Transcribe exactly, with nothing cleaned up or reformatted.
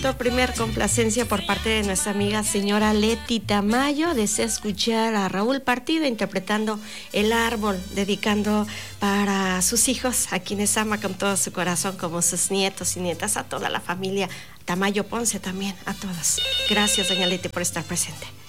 Primer complacencia por parte de nuestra amiga señora Leti Tamayo. Desea escuchar a Raúl Partido interpretando El Árbol, dedicando para sus hijos, a quienes ama con todo su corazón, como sus nietos y nietas, a toda la familia Tamayo Ponce también, a todos. Gracias, doña Leti, por estar presente.